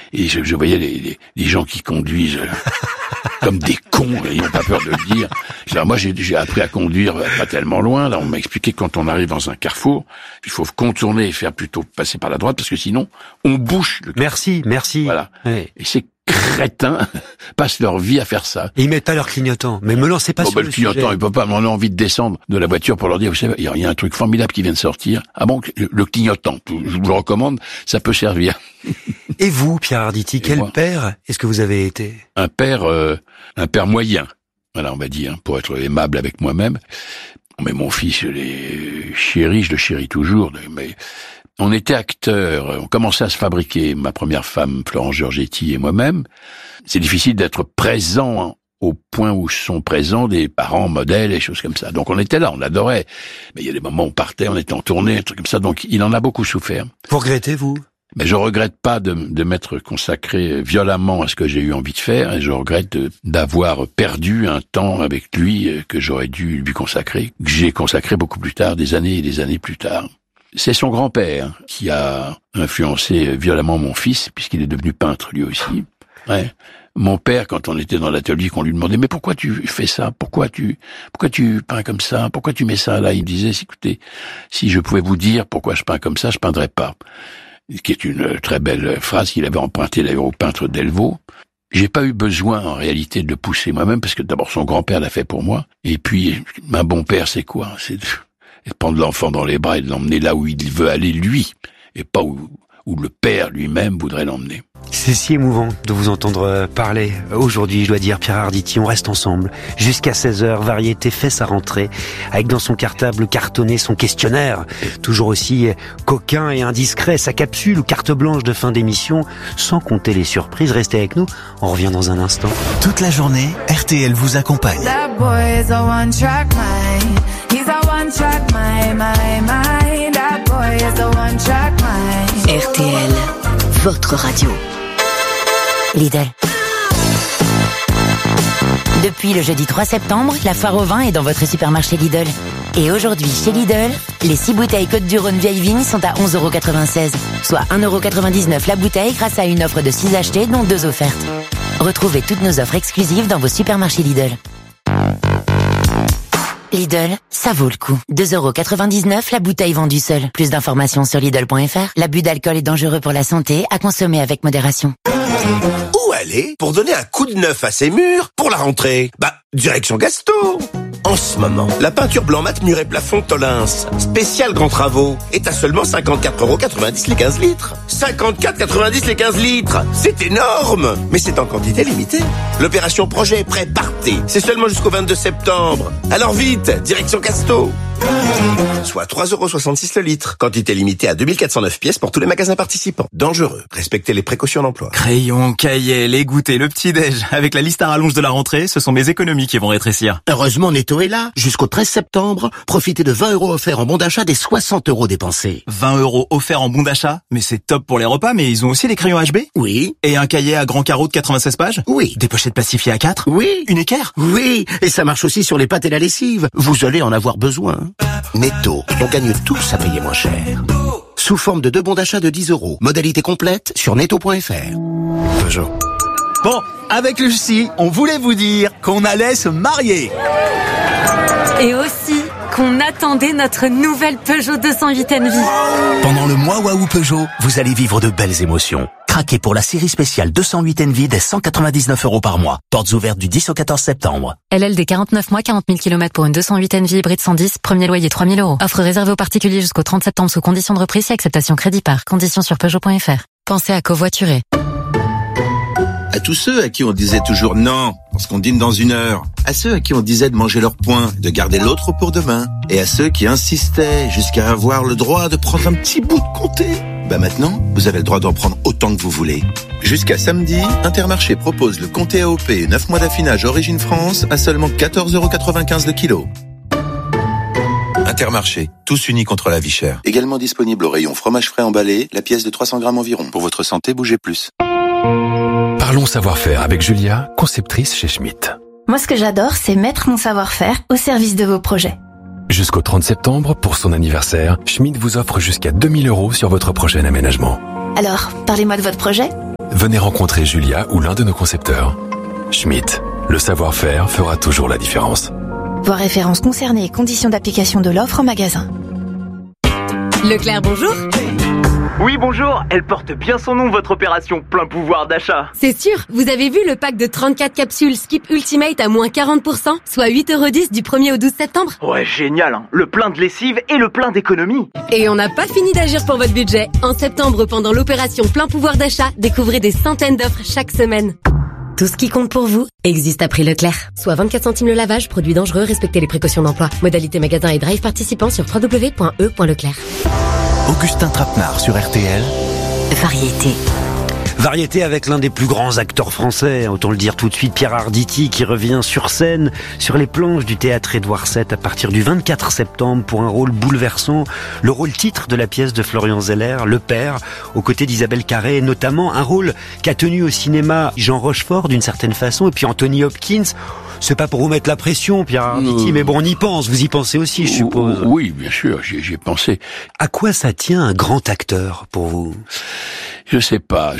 Et je voyais les gens qui conduisent comme des cons, ils n'ont pas peur de le dire. Alors moi, j'ai appris à conduire pas tellement loin. Là, on m'a expliqué que quand on arrive dans un carrefour, il faut contourner et faire plutôt passer par la droite, parce que sinon, on bouche le carrefour. Merci. Voilà. Oui. Et ces crétins passent leur vie à faire ça. Et ils mettent pas leur clignotant. Mais me lancez pas sur le sujet. Le clignotant, il peut pas. On a envie de descendre de la voiture pour leur dire, vous savez, il y a un truc formidable qui vient de sortir. Ah bon, le clignotant, je vous le recommande, ça peut servir. Et vous, Pierre Arditi, quel père est-ce que vous avez été? Un père moyen. Voilà, on va dire, pour être aimable avec moi-même. Mais mon fils, je le chéris toujours, mais on était acteurs, on commençait à se fabriquer, ma première femme, Florence Giorgetti, et moi-même. C'est difficile d'être présent au point où sont présents des parents modèles et choses comme ça. Donc on était là, on adorait. Mais il y a des moments où on partait, on était en tournée, un truc comme ça, donc il en a beaucoup souffert. Vous regrettez, vous? Mais je regrette pas de m'être consacré violemment à ce que j'ai eu envie de faire, et je regrette d'avoir perdu un temps avec lui que j'aurais dû lui consacrer, que j'ai consacré beaucoup plus tard, des années et des années plus tard. C'est son grand-père qui a influencé violemment mon fils, puisqu'il est devenu peintre lui aussi. Ouais. Mon père, quand on était dans l'atelier, qu'on lui demandait, mais pourquoi tu fais ça? Pourquoi tu peins comme ça? Pourquoi tu mets ça là? Il disait, écoutez, si je pouvais vous dire pourquoi je peins comme ça, je peindrais pas. Qui est une très belle phrase qu'il avait empruntée d'ailleurs au peintre Delvaux. J'ai pas eu besoin, en réalité, de le pousser moi-même, parce que d'abord son grand-père l'a fait pour moi. Et puis, un bon père, c'est quoi? C'est de prendre l'enfant dans les bras et de l'emmener là où il veut aller lui, et pas où le père lui-même voudrait l'emmener. C'est si émouvant de vous entendre parler. Aujourd'hui, je dois dire, Pierre Arditi, on reste ensemble. Jusqu'à 16h, Variété fait sa rentrée, avec dans son cartable cartonné son questionnaire, toujours aussi coquin et indiscret, sa capsule ou carte blanche de fin d'émission, sans compter les surprises. Restez avec nous, on revient dans un instant. Toute la journée, RTL vous accompagne. That boy is a one-track mind. He's a one-track mind. That boy is a one-track mind. RTL, votre radio. Lidl. Depuis le jeudi 3 septembre, la foire au vin est dans votre supermarché Lidl. Et aujourd'hui, chez Lidl, les 6 bouteilles Côtes-du-Rhône vieille vigne sont à 11,96 €, soit 1,99 € la bouteille grâce à une offre de 6 achetés, dont 2 offertes. Retrouvez toutes nos offres exclusives dans vos supermarchés Lidl. Lidl, ça vaut le coup. 2,99 € la bouteille vendue seule. Plus d'informations sur Lidl.fr. L'abus d'alcool est dangereux pour la santé, à consommer avec modération. Où aller pour donner un coup de neuf à ses murs pour la rentrée? Direction Gasto. En ce moment, la peinture blanc mat mur et plafond Tolins, spécial grands travaux, est à seulement 54,90 € les 15 litres. 54,90 € les 15 litres. C'est énorme! Mais c'est en quantité limitée. L'opération projet est prêt, partez. C'est seulement jusqu'au 22 septembre. Alors vite, direction Gasto. Soit 3,66 € le litre. Quantité limitée à 2409 pièces pour tous les magasins participants. Dangereux. Respectez les précautions d'emploi. Crayon, cahier, les goûters, le petit-déj. Avec la liste à rallonge de la rentrée, ce sont mes économies qui vont rétrécir. Heureusement, Netto est là. Jusqu'au 13 septembre, profitez de 20 € offerts en bon d'achat des 60 € dépensés. 20 € offerts en bon d'achat? Mais c'est top pour les repas, mais ils ont aussi les crayons HB? Oui. Et un cahier à grand carreau de 96 pages? Oui. Des pochettes plastifiées à 4? Oui. Une équerre? Oui. Et ça marche aussi sur les pâtes et la lessive. Vous allez en avoir besoin. Netto, on gagne tous à payer moins cher. Sous forme de 2 bons d'achat de 10 €. Modalité complète sur netto.fr. Peugeot. Bon, avec Lucie, on voulait vous dire qu'on allait se marier. Et aussi qu'on attendait notre nouvelle Peugeot 208 Envy. Pendant le mois Waouh Peugeot, vous allez vivre de belles émotions. Craquez pour la série spéciale 208 Envy dès 199 € par mois. Portes ouvertes du 10 au 14 septembre. LLD 49 mois, 40 000 km pour une 208 Envy hybride 110, premier loyer 3 000 €. Offre réservée aux particuliers jusqu'au 30 septembre sous conditions de reprise et acceptation crédit par. Conditions sur Peugeot.fr. Pensez à covoiturer. À tous ceux à qui on disait toujours non, parce qu'on dîne dans 1 heure. À ceux à qui on disait de manger leur point, de garder l'autre pour demain. Et à ceux qui insistaient jusqu'à avoir le droit de prendre un petit bout de comté. Maintenant, vous avez le droit d'en prendre autant que vous voulez. Jusqu'à samedi, Intermarché propose le comté AOP 9 mois d'affinage Origine France à seulement 14,95 € le kilo. Intermarché, tous unis contre la vie chère. Également disponible au rayon fromage frais emballé, la pièce de 300 grammes environ. Pour votre santé, bougez plus. Parlons savoir-faire avec Julia, conceptrice chez Schmitt. Moi, ce que j'adore, c'est mettre mon savoir-faire au service de vos projets. Jusqu'au 30 septembre, pour son anniversaire, Schmitt vous offre jusqu'à 2 000 € sur votre projet d'aménagement. Alors, parlez-moi de votre projet. venez rencontrer Julia ou l'un de nos concepteurs. Schmitt, le savoir-faire fera toujours la différence. Voir références concernées et conditions d'application de l'offre en magasin. Leclerc, bonjour. Oui, bonjour. Elle porte bien son nom, votre opération plein pouvoir d'achat. C'est sûr. Vous avez vu le pack de 34 capsules Skip Ultimate à moins 40%, soit 8,10€ du 1er au 12 septembre? Ouais, génial, hein. Le plein de lessive et le plein d'économie. Et on n'a pas fini d'agir pour votre budget. En septembre, pendant l'opération plein pouvoir d'achat, découvrez des centaines d'offres chaque semaine. Tout ce qui compte pour vous existe à prix Leclerc. Soit 24 centimes le lavage, produit dangereux, respectez les précautions d'emploi. Modalité magasin et drive participant sur www.e.leclerc. Augustin Trapenard sur RTL. Variété. Variété avec l'un des plus grands acteurs français, autant le dire tout de suite, Pierre Arditi, qui revient sur scène, sur les planches du théâtre Édouard VII à partir du 24 septembre pour un rôle bouleversant, le rôle titre de la pièce de Florian Zeller, le père, aux côtés d'Isabelle Carré, et notamment un rôle qu'a tenu au cinéma Jean Rochefort d'une certaine façon, et puis Anthony Hopkins. C'est pas pour vous mettre la pression, Pierre Arditi, mais bon, on y pense, vous y pensez aussi, je suppose. Oui, bien sûr, j'y ai pensé. À quoi ça tient un grand acteur pour vous ? Je sais pas.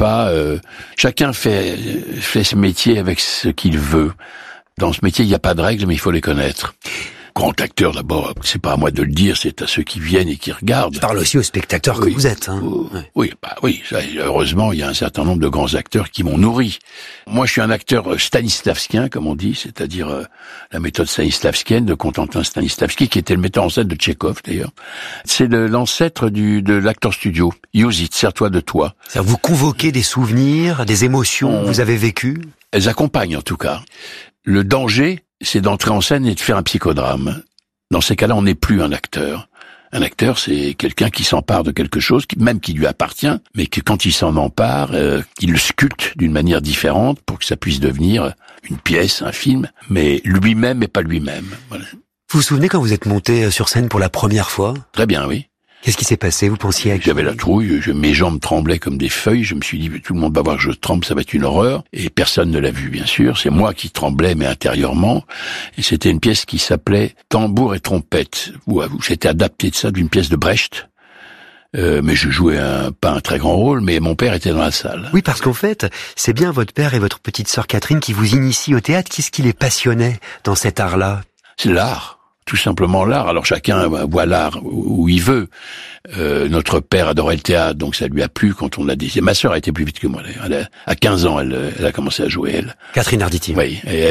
Chacun fait ce métier avec ce qu'il veut. Dans ce métier, il n'y a pas de règles, mais il faut les connaître. Grand acteur, d'abord, c'est pas à moi de le dire, c'est à ceux qui viennent et qui regardent. Je parle aussi aux spectateurs que vous êtes. Hein. Oui, ça, heureusement, il y a un certain nombre de grands acteurs qui m'ont nourri. Moi, je suis un acteur stanislavskien, comme on dit, c'est-à-dire la méthode stanislavskienne de Constantin Stanislavski, qui était le metteur en scène de Tchekhov, d'ailleurs. C'est l'ancêtre de l'acteur studio. Use it, sers-toi de toi. Ça vous convoquez des souvenirs, des émotions que vous avez vécues ? Elles accompagnent, en tout cas. Le danger, c'est d'entrer en scène et de faire un psychodrame. Dans ces cas-là, on n'est plus un acteur. Un acteur, c'est quelqu'un qui s'empare de quelque chose, même qui lui appartient, mais que quand il s'en empare, il le sculpte d'une manière différente pour que ça puisse devenir une pièce, un film, mais lui-même et pas lui-même. Voilà. Vous vous souvenez quand vous êtes monté sur scène pour la première fois ? Très bien, oui. Qu'est-ce qui s'est passé ? Vous pensiez à qui ? J'avais la trouille, mes jambes tremblaient comme des feuilles, je me suis dit, tout le monde va voir que je tremble, ça va être une horreur, et personne ne l'a vu, bien sûr, c'est moi qui tremblais, mais intérieurement, et c'était une pièce qui s'appelait Tambour et trompette, où j'étais adapté de ça, d'une pièce de Brecht, mais je jouais pas un très grand rôle, mais mon père était dans la salle. Oui, parce qu'en fait, c'est bien votre père et votre petite sœur Catherine qui vous initient au théâtre. Qu'est-ce qui les passionnait dans cet art-là ? C'est l'art. Tout simplement l'art. Alors chacun voit l'art où il veut. Notre père adorait le théâtre, donc ça lui a plu quand on l'a dit. Ma sœur a été plus vite que moi. À 15 ans, elle a commencé à jouer, elle. Catherine Arditi. Oui, et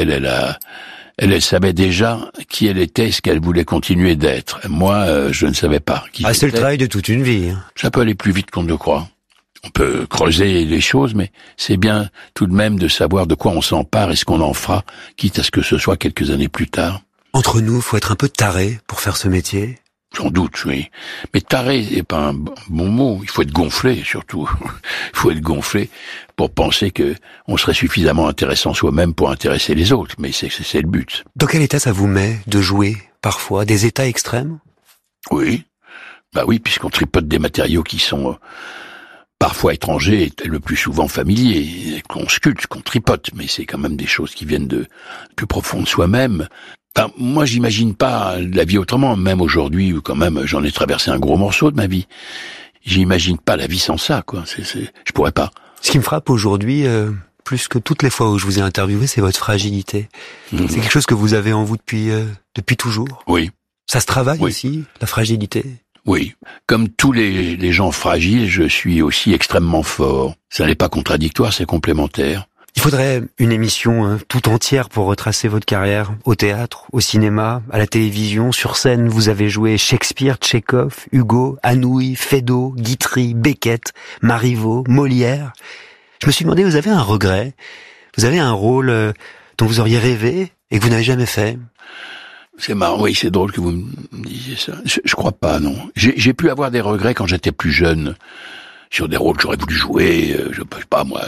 elle savait déjà qui elle était, ce qu'elle voulait continuer d'être. Moi, je ne savais pas qui c'est le travail de toute une vie. Hein. Ça peut aller plus vite qu'on ne le croit. On peut creuser les choses, mais c'est bien tout de même de savoir de quoi on s'empare et ce qu'on en fera, quitte à ce que ce soit quelques années plus tard. Entre nous, faut être un peu taré pour faire ce métier. Sans doute, oui. Mais taré n'est pas un bon mot. Il faut être gonflé, surtout. Il faut être gonflé pour penser que on serait suffisamment intéressant soi-même pour intéresser les autres. Mais c'est le but. Dans quel état ça vous met de jouer, parfois, des états extrêmes ? Oui. Bah oui, puisqu'on tripote des matériaux qui sont parfois étrangers et le plus souvent familiers, qu'on sculpte, qu'on tripote. Mais c'est quand même des choses qui viennent de plus profond de soi-même. Ben, moi, j'imagine pas la vie autrement, même aujourd'hui, où quand même j'en ai traversé un gros morceau de ma vie. J'imagine pas la vie sans ça, quoi. Je pourrais pas. Ce qui me frappe aujourd'hui, plus que toutes les fois où je vous ai interviewé, c'est votre fragilité. C'est quelque chose que vous avez en vous depuis toujours. Oui. Ça se travaille aussi, la fragilité. Oui. Comme tous les gens fragiles, je suis aussi extrêmement fort. Ça n'est pas contradictoire, c'est complémentaire. Il faudrait une émission tout entière pour retracer votre carrière au théâtre, au cinéma, à la télévision. Sur scène, vous avez joué Shakespeare, Tchekhov, Hugo, Anouilh, Feydeau, Guitry, Beckett, Marivaux, Molière. Je me suis demandé, vous avez un regret ? Vous avez un rôle dont vous auriez rêvé et que vous n'avez jamais fait ? C'est marrant, oui, c'est drôle que vous me disiez ça. Je crois pas, non. J'ai pu avoir des regrets quand j'étais plus jeune. Sur des rôles que j'aurais voulu jouer, je sais pas moi,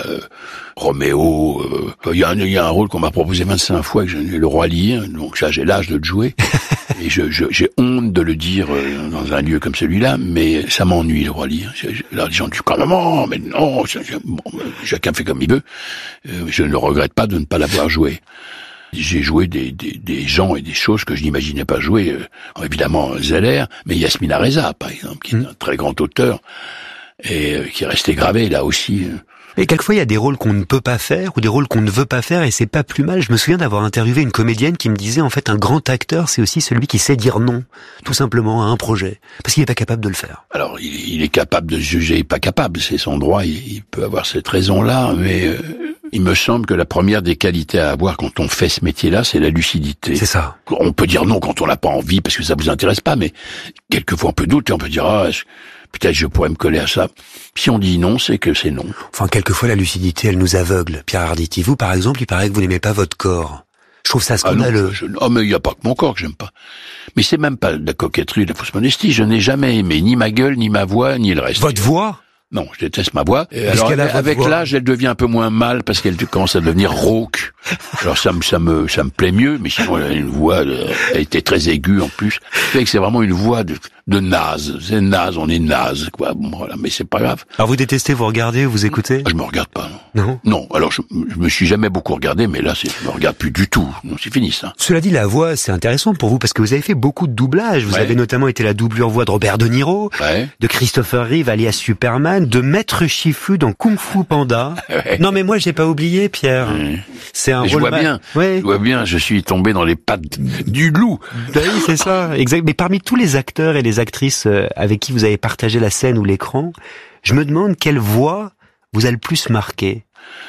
Roméo, il y a un rôle qu'on m'a proposé 25 fois, que j'ai le Roi Lear, donc ça j'ai l'âge de le jouer, et j'ai honte de le dire dans un lieu comme celui-là, mais ça m'ennuie le Roi Lear. Là les gens disent carrément, mais non, chacun fait comme il veut, je ne le regrette pas de ne pas l'avoir joué. J'ai joué des gens et des choses que je n'imaginais pas jouer, évidemment Zeller, mais Yasmina Reza par exemple, qui est un très grand auteur, et qui est resté gravé là aussi. Et quelquefois, il y a des rôles qu'on ne peut pas faire ou des rôles qu'on ne veut pas faire et c'est pas plus mal. Je me souviens d'avoir interviewé une comédienne qui me disait, en fait, un grand acteur, c'est aussi celui qui sait dire non, tout simplement, à un projet. Parce qu'il n'est pas capable de le faire. Alors, il est capable de juger pas capable, c'est son droit, il peut avoir cette raison-là, mais il me semble que la première des qualités à avoir quand on fait ce métier-là, c'est la lucidité. C'est ça. On peut dire non quand on n'a pas envie parce que ça vous intéresse pas, mais quelquefois on peut douter, on peut dire peut-être je pourrais me coller à ça. Si on dit non, c'est que c'est non. Enfin, quelquefois la lucidité, elle nous aveugle. Pierre Arditi, vous par exemple, il paraît que vous n'aimez pas votre corps. Je trouve ça scandaleux. Mais il n'y a pas que mon corps que j'aime pas. Mais c'est même pas de la coquetterie, de la fausse modestie. Je n'ai jamais aimé ni ma gueule, ni ma voix, ni le reste. Votre voix ? Non, je déteste ma voix. Alors, avec l'âge, elle devient un peu moins mal parce qu'elle commence à devenir rauque. Alors ça me plaît mieux, mais sinon elle a une voix, elle était très aiguë en plus. Fait que c'est vraiment une voix de naze. C'est naze, on est naze, quoi. Bon, voilà, mais c'est pas grave. Alors vous détestez, vous regardez, vous écoutez ? Je me regarde pas, non. Non. Non. Alors je me suis jamais beaucoup regardé, mais là, je me regarde plus du tout. Non, c'est fini ça. Cela dit, la voix, c'est intéressant pour vous parce que vous avez fait beaucoup de doublages. Vous avez notamment été la doublure voix de Robert De Niro, de Christopher Reeve alias Superman, de Maître Shifu dans Kung Fu Panda. Non, mais moi, j'ai pas oublié, Pierre. C'est un rôle. Je vois bien, je suis tombé dans les pattes du loup. Oui, c'est ça, exact. Mais parmi tous les acteurs et les actrices avec qui vous avez partagé la scène ou l'écran, je me demande quelle voix vous a le plus marqué.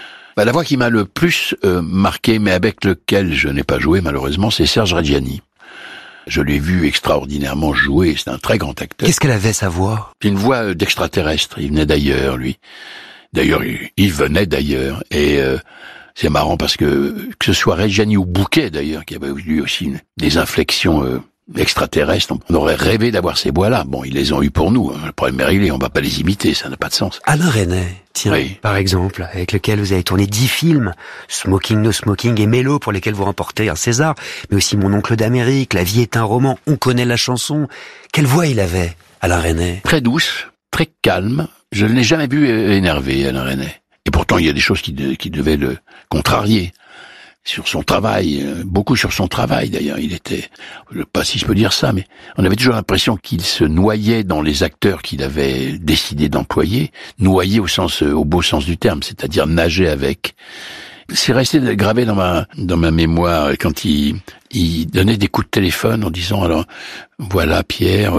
La voix qui m'a le plus marqué, mais avec lequel je n'ai pas joué malheureusement, c'est Serge Reggiani. Je l'ai vu extraordinairement jouer, c'est un très grand acteur. Qu'est-ce qu'elle avait, sa voix ? C'est une voix d'extraterrestre, il venait d'ailleurs, lui. D'ailleurs, il venait d'ailleurs, et c'est marrant parce que ce soit Reggiani ou Bouquet d'ailleurs, qui avait eu aussi des inflexions extraterrestres, on aurait rêvé d'avoir ces voix-là. Bon, ils les ont eu pour nous, le problème est réglé, on va pas les imiter, ça n'a pas de sens. Alain Resnais, tiens, par exemple, avec lequel vous avez tourné 10 films, Smoking, No Smoking et Mélo, pour lesquels vous remportez un César, mais aussi Mon oncle d'Amérique, La vie est un roman, On connaît la chanson. Quelle voix il avait, Alain Resnais ? Très douce, très calme, je ne l'ai jamais vu énervé, Alain Resnais. Et pourtant, il y a des choses qui devaient le contrarier. Sur son travail, beaucoup sur son travail d'ailleurs, il était, je sais pas si je peux dire ça, mais on avait toujours l'impression qu'il se noyait dans les acteurs qu'il avait décidé d'employer, noyé au beau sens du terme, c'est-à-dire nager avec. C'est resté gravé dans ma mémoire quand il donnait des coups de téléphone en disant alors voilà Pierre,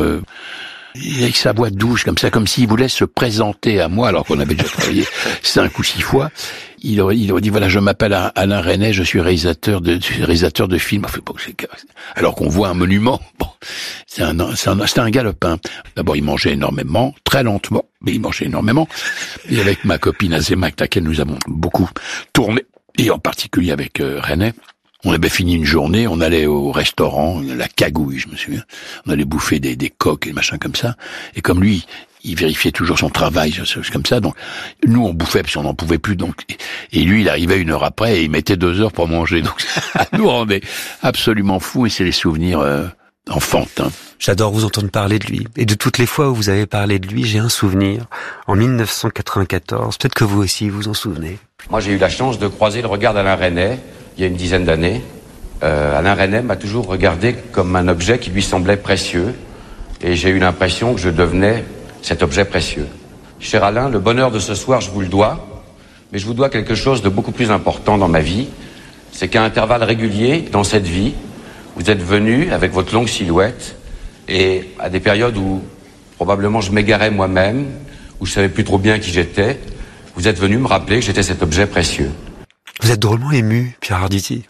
avec sa voix douce comme ça, comme s'il voulait se présenter à moi alors qu'on avait déjà travaillé 5 ou 6 fois. Il aurait dit voilà, je m'appelle Alain Resnais, je suis réalisateur de films. Alors qu'on voit un monument. Bon, c'était un galopin. D'abord, il mangeait énormément, très lentement, mais il mangeait énormément. Et avec ma copine Azéma, avec laquelle nous avons beaucoup tourné, et en particulier avec Resnais, on avait fini une journée, on allait au restaurant, la Cagouille, je me souviens. On allait bouffer des coques et des machins comme ça. Et comme lui, il vérifiait toujours son travail, comme ça. Donc, nous, on bouffait parce qu'on n'en pouvait plus. Donc, et lui, il arrivait 1 heure après et il mettait 2 heures pour manger. Donc, ça nous rendait absolument fous et c'est les souvenirs enfantins. J'adore vous entendre parler de lui. Et de toutes les fois où vous avez parlé de lui, j'ai un souvenir. En 1994, peut-être que vous aussi vous en souvenez. Moi, j'ai eu la chance de croiser le regard d'Alain Resnais il y a une dizaine d'années. Alain Resnais m'a toujours regardé comme un objet qui lui semblait précieux. Et j'ai eu l'impression que je devenais cet objet précieux. Cher Alain, le bonheur de ce soir, je vous le dois, mais je vous dois quelque chose de beaucoup plus important dans ma vie. C'est qu'à intervalles réguliers, dans cette vie, vous êtes venu avec votre longue silhouette, et à des périodes où probablement je m'égarais moi-même, où je savais plus trop bien qui j'étais, vous êtes venu me rappeler que j'étais cet objet précieux. Vous êtes drôlement ému, Pierre Arditi.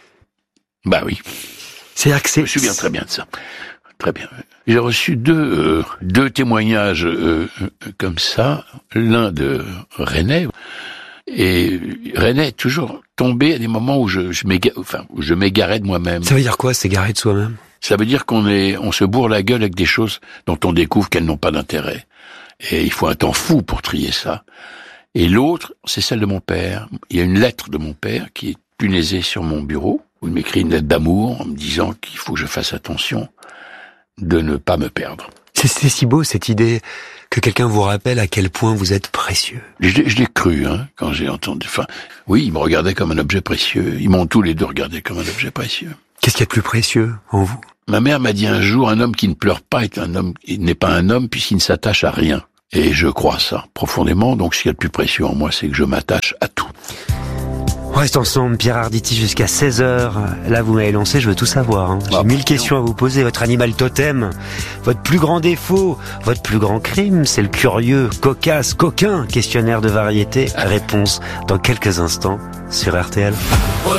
Bah oui. C'est-à-dire que je me souviens très bien de ça. Très bien. J'ai reçu deux témoignages comme ça. L'un de Resnais. Et Resnais est toujours tombé à des moments où je m'égarais de moi-même. Ça veut dire quoi, s'égarer de soi-même ? Ça veut dire on se bourre la gueule avec des choses dont on découvre qu'elles n'ont pas d'intérêt. Et il faut un temps fou pour trier ça. Et l'autre, c'est celle de mon père. Il y a une lettre de mon père qui est punaisée sur mon bureau, où il m'écrit une lettre d'amour en me disant qu'il faut que je fasse attention de ne pas me perdre. C'est si beau, cette idée que quelqu'un vous rappelle à quel point vous êtes précieux. Je l'ai cru, quand j'ai entendu. Enfin, oui, ils me regardaient comme un objet précieux. Ils m'ont tous les deux regardé comme un objet précieux. Qu'est-ce qu'il y a de plus précieux en vous ? Ma mère m'a dit un jour, un homme qui ne pleure pas n'est pas un homme puisqu'il ne s'attache à rien. Et je crois ça profondément. Donc, ce qu'il y a de plus précieux en moi, c'est que je m'attache à tout. On reste ensemble, Pierre Arditi, jusqu'à 16h. Là, vous m'avez lancé, je veux tout savoir. Hein. J'ai 1000 questions à vous poser. Votre animal totem, votre plus grand défaut, votre plus grand crime, c'est le curieux, cocasse, coquin questionnaire de variété. Réponse dans quelques instants sur RTL.